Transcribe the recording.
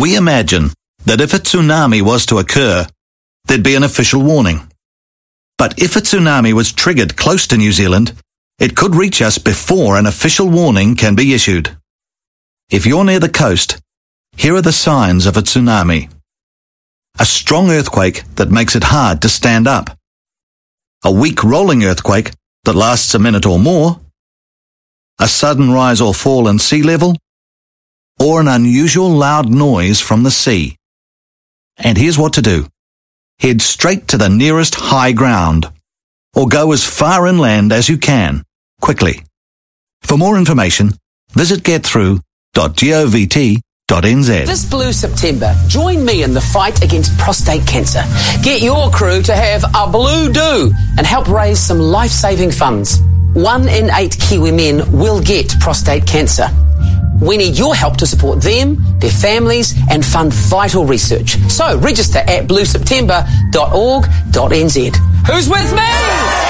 We imagine that if a tsunami was to occur, there'd be an official warning. But if a tsunami was triggered close to New Zealand, it could reach us before an official warning can be issued. If you're near the coast, here are the signs of a tsunami. A strong earthquake that makes it hard to stand up. A weak rolling earthquake that lasts a minute or more. A sudden rise or fall in sea level. Or an unusual loud noise from the sea. And here's what to do. Head straight to the nearest high ground, or go as far inland as you can, quickly. For more information, visit getthrough.govt.nz. This Blue September, join me in the fight against prostate cancer. Get your crew to have a blue do and help raise some life-saving funds. 1 in 8 Kiwi men will get prostate cancer. We need your help to support them, their families, and fund vital research. So register at blueseptember.org.nz. Who's with me?